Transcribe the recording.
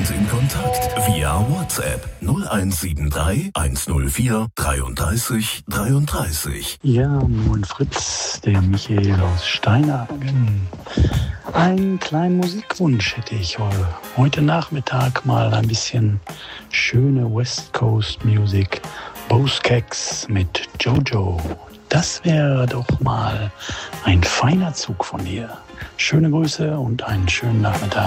uns in Kontakt via WhatsApp 0173 104 33 33. Ja, moin Fritz, der Michael aus Steinhagen. Einen kleinen Musikwunsch hätte ich heute Nachmittag mal ein bisschen schöne West Coast Music. Buzzcocks mit Jojo. Das wäre doch mal ein feiner Zug von dir. Schöne Grüße und einen schönen Nachmittag.